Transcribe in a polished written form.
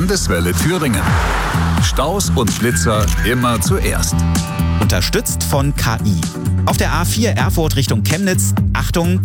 Landeswelle Thüringen. Staus und Schlitzer immer zuerst. Unterstützt von KI. Auf der A4 Erfurt Richtung Chemnitz, Achtung,